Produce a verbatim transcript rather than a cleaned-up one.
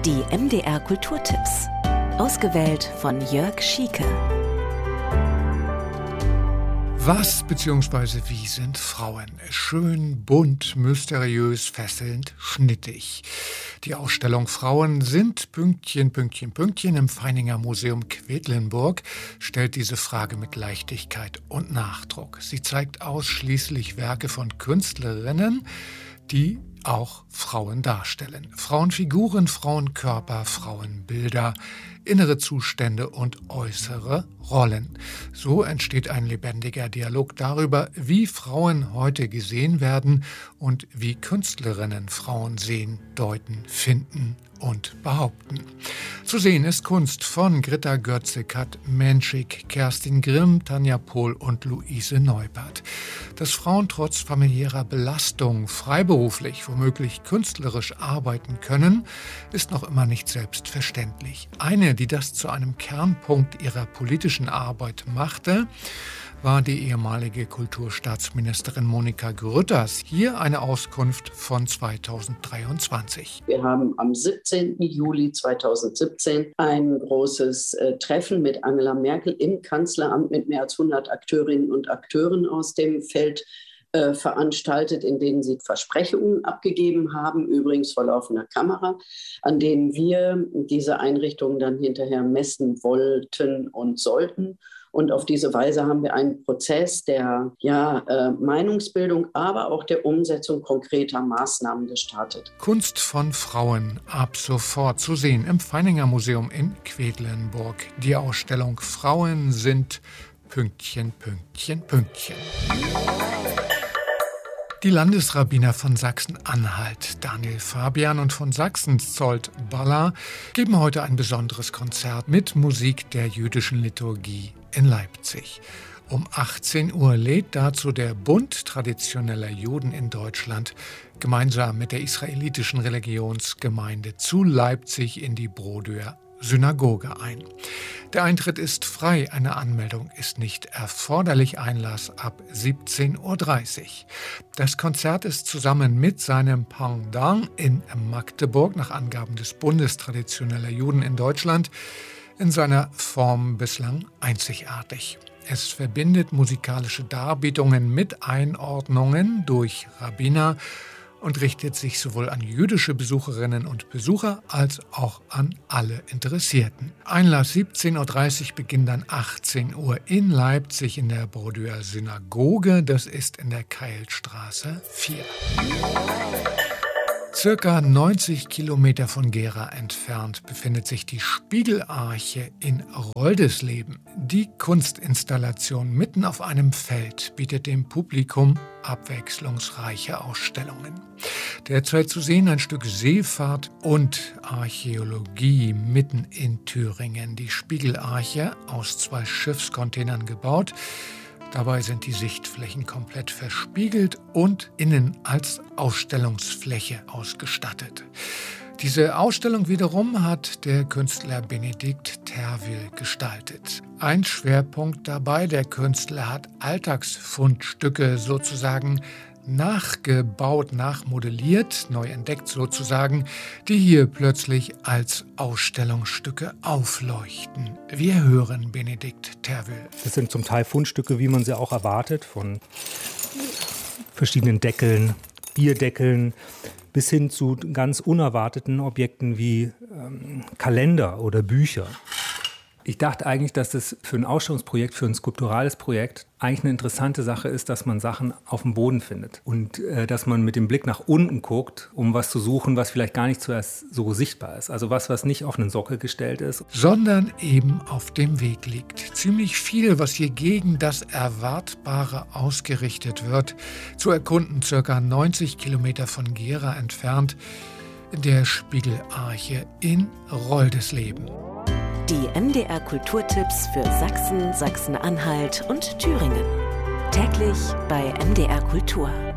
Die M D R Kulturtipps. Ausgewählt von Jörg Schieke. Was bzw. wie sind Frauen? Schön, bunt, mysteriös, fesselnd, schnittig. Die Ausstellung Frauen sind Pünktchen, Pünktchen, Pünktchen im Feininger Museum Quedlinburg stellt diese Frage mit Leichtigkeit und Nachdruck. Sie zeigt ausschließlich Werke von Künstlerinnen, die auch Frauen darstellen. Frauenfiguren, Frauenkörper, Frauenbilder, innere Zustände und äußere Rollen. So entsteht ein lebendiger Dialog darüber, wie Frauen heute gesehen werden und wie Künstlerinnen Frauen sehen, deuten, finden und behaupten. Zu sehen ist Kunst von Greta Götze, Kat Menschik, Kerstin Grimm, Tanja Pohl und Luise Neubert. Dass Frauen trotz familiärer Belastung freiberuflich, womöglich künstlerisch arbeiten können, ist noch immer nicht selbstverständlich. Eine, die das zu einem Kernpunkt ihrer politischen Arbeit machte, war die ehemalige Kulturstaatsministerin Monika Grütters. Hier eine Auskunft von zweitausenddreiundzwanzig. Wir haben am siebzehnten Juli zweitausendsiebzehn ein großes äh, Treffen mit Angela Merkel im Kanzleramt mit mehr als hundert Akteurinnen und Akteuren aus dem Feld äh, veranstaltet, in denen sie Versprechungen abgegeben haben, übrigens vor laufender Kamera, an denen wir diese Einrichtungen dann hinterher messen wollten und sollten. Und auf diese Weise haben wir einen Prozess der ja, äh, Meinungsbildung, aber auch der Umsetzung konkreter Maßnahmen gestartet. Kunst von Frauen ab sofort zu sehen im Feininger Museum in Quedlinburg. Die Ausstellung Frauen sind Pünktchen, Pünktchen, Pünktchen. Die Landesrabbiner von Sachsen-Anhalt, Daniel Fabian, und von Sachsen-Zolt Balla geben heute ein besonderes Konzert mit Musik der jüdischen Liturgie in Leipzig. Um achtzehn Uhr lädt dazu der Bund traditioneller Juden in Deutschland gemeinsam mit der israelitischen Religionsgemeinde zu Leipzig in die Brodeuer Synagoge ein. Der Eintritt ist frei, eine Anmeldung ist nicht erforderlich, Einlass ab siebzehn Uhr dreißig. Das Konzert ist zusammen mit seinem Pendant in Magdeburg nach Angaben des Bundes traditioneller Juden in Deutschland in seiner Form bislang einzigartig. Es verbindet musikalische Darbietungen mit Einordnungen durch Rabbiner und richtet sich sowohl an jüdische Besucherinnen und Besucher als auch an alle Interessierten. Einlass siebzehn Uhr dreißig, Beginn dann achtzehn Uhr in Leipzig in der Brodeuer Synagoge. Das ist in der Keilstraße vier. Circa neunzig Kilometer von Gera entfernt befindet sich die Spiegelarche in Roldesleben. Die Kunstinstallation mitten auf einem Feld bietet dem Publikum abwechslungsreiche Ausstellungen. Derzeit zu sehen ein Stück Seefahrt und Archäologie mitten in Thüringen. Die Spiegelarche, aus zwei Schiffscontainern gebaut. Dabei sind die Sichtflächen komplett verspiegelt und innen als Ausstellungsfläche ausgestattet. Diese Ausstellung wiederum hat der Künstler Benedikt Terwil gestaltet. Ein Schwerpunkt dabei, der Künstler hat Alltagsfundstücke sozusagen nachgebaut, nachmodelliert, neu entdeckt sozusagen, die hier plötzlich als Ausstellungsstücke aufleuchten. Wir hören Benedikt Terwil. Das sind zum Teil Fundstücke, wie man sie auch erwartet, von verschiedenen Deckeln, Bierdeckeln, bis hin zu ganz unerwarteten Objekten wie ähm, Kalender oder Bücher. Ich dachte eigentlich, dass das für ein Ausstellungsprojekt, für ein skulpturales Projekt eigentlich eine interessante Sache ist, dass man Sachen auf dem Boden findet und äh, dass man mit dem Blick nach unten guckt, um was zu suchen, was vielleicht gar nicht zuerst so sichtbar ist. Also was, was nicht auf einen Sockel gestellt ist. Sondern eben auf dem Weg liegt. Ziemlich viel, was hier gegen das Erwartbare ausgerichtet wird, zu erkunden, circa neunzig Kilometer von Gera entfernt, in der Spiegelarche in Roldesleben. Die M D R Kulturtipps für Sachsen, Sachsen-Anhalt und Thüringen. Täglich bei M D R Kultur.